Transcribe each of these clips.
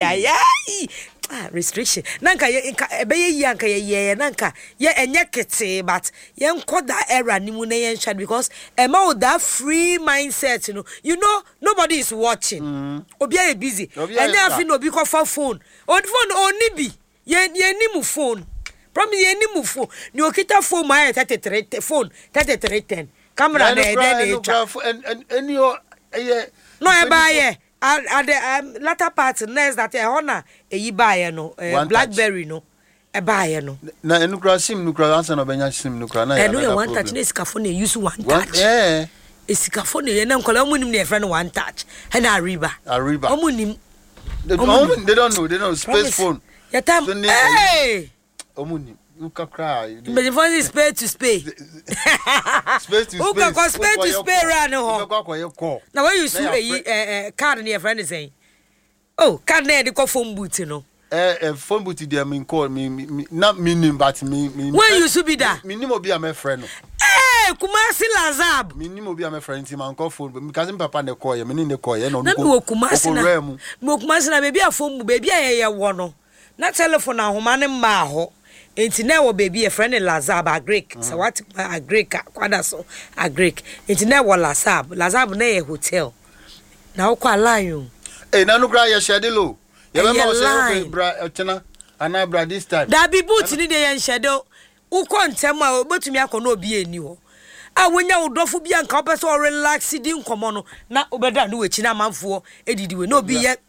restriction nanka ebeye yi anka ye nanka ye enye kete but ye nko that era ni mu na ye nshad because ema with that free mindset you know nobody is watching obi are busy and then afi no obi ko for phone on phone oni bi ye ni mu phone promise ye ni mu phone ni okita phone my 33 phone 3310 camera na and any no e ba ye at the latter part next that honor e buy no blackberry no e buy no na enukra sim nukra answer no benya sim nukra na ya no one touch na sikafo na use one touch sikafo na na nkola omunim na friend one touch na Ariba omunim they don't know space phone ya time omunim ukakra but the phone is space to space space to space run ho now when you see card na friend saying card na dey call phone boot no phone boot dey me call me not meaning but me when you should be that me nimo be my friend Kumasi Lazab me nimo be my friend him call phone because papa na call me ni call no na me Kumasi na baby a phone bu baby a wo no na telephone ahoma ne ma ho enti na wo baby a friend Lazab Agric so what Agric kwada so Agric enti na wo Lazab na ye hotel na wo kwa line na no gra ye shedelo ye be ma say bra etena ana bra this time da bi boot ni de ye shedo wo kontem a obetumi akọ obi eni ho a wonya wodofo bia nka opese o relax di nkomo no na obeda no wechi na manfo edidiwe na obi ye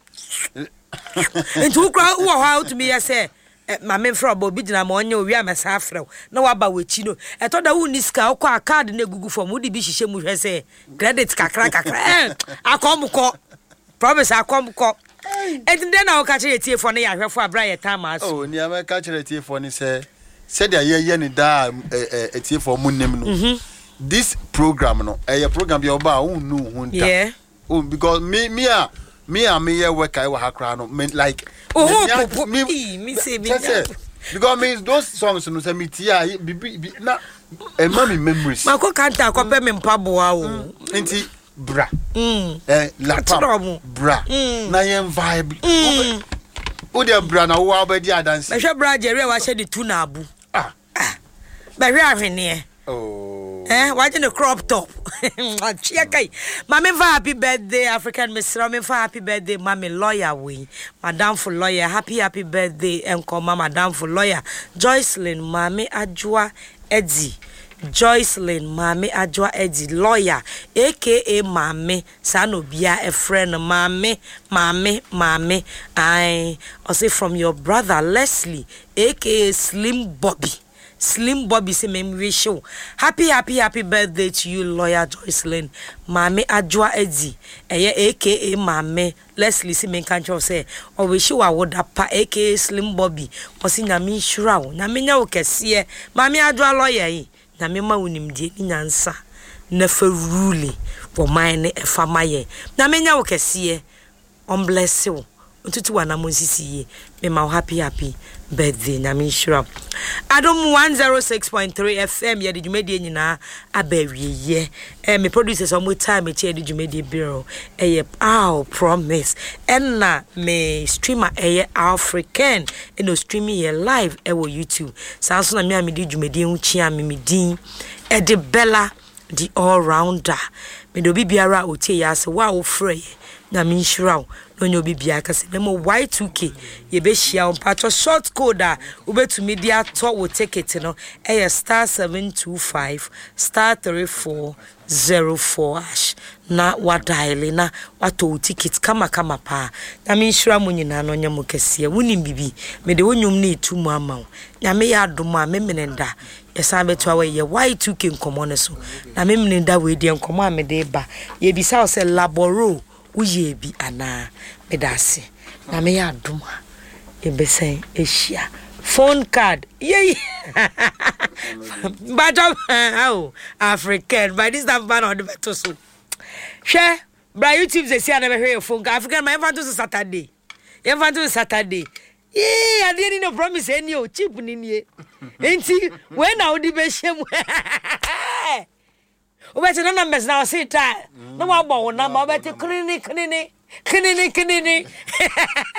enti wo kra wo ha utumi ye say ma me fra obi gina ma onye owi amesa afrew na waba wechi no eto da wo niska wo kwa card na gugu form wo di bi hihye mu hwe say credit kakra akomko promise akomko enti den na wo ka kire tiefo na ya hwefo abra ye time aso ni ama ka kire tiefo ni say said ye ni da tiefo mu nem no this program no program bi oba unu hunta because me ye work I wa hakra no like me say because me those songs no say me tia na me memories mako kanta akope me mpaboa o enti bra laptop bra na yen vibe o de bra na wo abedi adanse me hwe bra jere wa hye de tu na abu ba hwe ahwene watching the crop top. Mama, happy birthday, African Miss Rami. Happy birthday, Mommy Lawyer. We, Madame for Lawyer. Happy birthday, Uncle Mama, Madame for Lawyer. Joycelyn, Mami Ajwa Eddie. Joycelyn, Mami Ajwa Eddie, Lawyer, aka Mami. Sanobia, a friend, Mami. I say from your brother Leslie, aka Slim Bobby say me show. Happy birthday to you, Lawyer Joycelyn. Mami Ajwa Eddie. Aka Mami. Leslie say me kancho say o we show awoda pa aka Slim Bobby. Osi nyame shura wo. Nyame nya wo kese. Mami Ajwa Lawyer yi. Nyame ma wonimdie ni nyansa. Na fa rule for mine e fa maye. Nyame nya wo kese. On bless you. Untutu wana monsisi ye. Me ma happy birthday nyame shura. Adom 106.3 FM ye de dwumedie nyina abawiye me producers omo time e che de dwumedie bureau promise enna me streamer African no streaming ye live wo YouTube sanso na me de dwumedie hu chia me din de Bella the all rounder me do bibiara otie ya se wa wo frey nyame shura onyo bibia kase memo Y2K ye be hia on patcho short code a ubetumi dia to wo ticket no star 725 star 3404 na wa dial na wato ticket kama pa na me nhira mo nyina no nyamo kase wonim bibi me de wonyum na etumu amawo nyame ya adoma me menenda yesa beto awe ye Y2K nkomo ne so na me menenda we die nkomo a me de ba ye bisa o se laboro uye bi ana medase na me ya duma ebesen ehia phone card yey but African by this time ban on the beto so hwe bra YouTube se sia na be hwe phone card African my fan to Saturday ade ni no promise any o cheap ni nie enti when na odi be hye mu obete na numbers na say time no wa bo na ma obete clinic